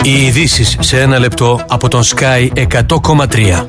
Οι ειδήσεις σε ένα λεπτό από τον Sky 100,3.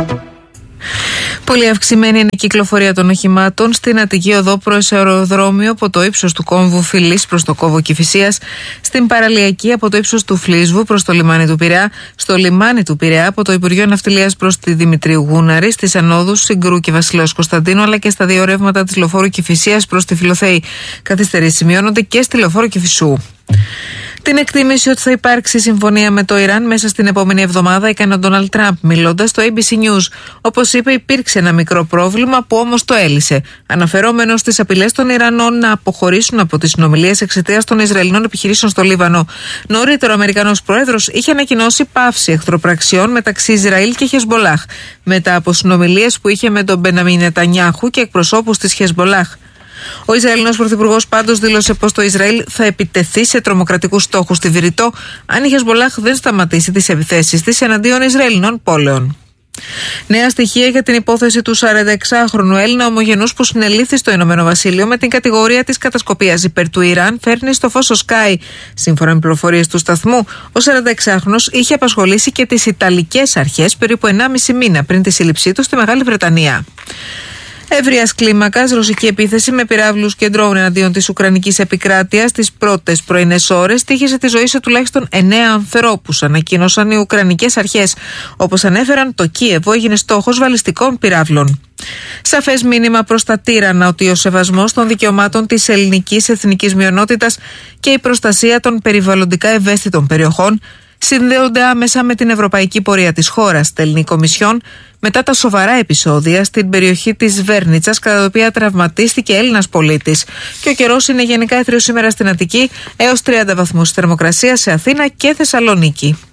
Πολύ αυξημένη είναι η κυκλοφορία των οχημάτων στην Αττική Οδό προς αεροδρόμιο από το ύψος του κόμβου Φιλής προς το κόβο Κηφισίας, στην Παραλιακή από το ύψος του Φλίσβου προς το λιμάνι του Πειραιά, στο λιμάνι του Πειραιά από το Υπουργείο Ναυτιλίας προς τη Δημητρίου Γούναρη, στις ανόδους Συγκρού και Βασιλέως Κωνσταντίνου, αλλά και στα δύο ρεύματα της λεωφόρου Κηφισίας προς τη Φιλοθέη. Καθυστερήσεις σημειώνονται και στη λεωφόρο Κηφισού. Την εκτίμηση ότι θα υπάρξει συμφωνία με το Ιράν μέσα στην επόμενη εβδομάδα έκανε ο Ντόναλντ Τραμπ, μιλώντας στο ABC News. Όπως είπε, υπήρξε ένα μικρό πρόβλημα που όμως το έλυσε, αναφερόμενος στις απειλές των Ιρανών να αποχωρήσουν από τις συνομιλίες εξαιτίας των Ισραηλινών επιχειρήσεων στο Λίβανο. Νωρίτερα, ο Αμερικανός Πρόεδρος είχε ανακοινώσει πάυση εχθροπραξιών μεταξύ Ισραήλ και Χεσμπολάχ, μετά από συνομιλίες που είχε με τον Μπενιαμίν Νετανιάχου και εκπροσώπους της Χεσμπολάχ. Ο Ισραηλινός Πρωθυπουργός πάντως δήλωσε πως το Ισραήλ θα επιτεθεί σε τρομοκρατικούς στόχους στη Βηρητό αν η Χεσμπολάχ δεν σταματήσει τις επιθέσεις της εναντίον Ισραηλινών πόλεων. Νέα στοιχεία για την υπόθεση του 46χρονου Έλληνα ομογενούς που συνελήφθη στο Ηνωμένο Βασίλειο με την κατηγορία της κατασκοπίας υπέρ του Ιράν φέρνει στο φως ο Sky. Σύμφωνα με πληροφορίες του σταθμού, ο 46χρονος είχε απασχολήσει και τις Ιταλικές αρχές περίπου 1,5 μήνα πριν τη σύλληψή του στη Μεγάλη Βρετανία. Ευρείας κλίμακας ρωσική επίθεση με πυράβλους και ντρόουν εναντίον της Ουκρανικής επικράτειας τις πρώτες πρωινές ώρες τύχησε τη ζωή σε τουλάχιστον 9 ανθρώπους, ανακοίνωσαν οι Ουκρανικές αρχές. Όπως ανέφεραν, το Κίεβο έγινε στόχος βαλιστικών πυράβλων. Σαφές μήνυμα προς τα τύρανα ότι ο σεβασμός των δικαιωμάτων της ελληνικής εθνικής μειονότητας και η προστασία των περιβαλλοντικά ευαίσθητων περιοχών συνδέονται άμεσα με την ευρωπαϊκή πορεία της χώρας, στέλνει η Κομισιόν, μετά τα σοβαρά επεισόδια στην περιοχή της Βέρνιτσας, κατά τα οποία τραυματίστηκε Έλληνας πολίτης. Και ο καιρός είναι γενικά έθριος σήμερα στην Αττική, έως 30 βαθμούς θερμοκρασία σε Αθήνα και Θεσσαλονίκη.